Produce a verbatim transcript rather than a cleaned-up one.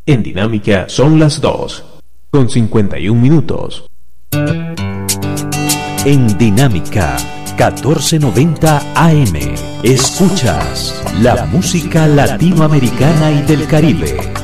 En Dinámica son las dos, con cincuenta y un minutos. En Dinámica catorce noventa A M, escuchas la música latinoamericana y del Caribe.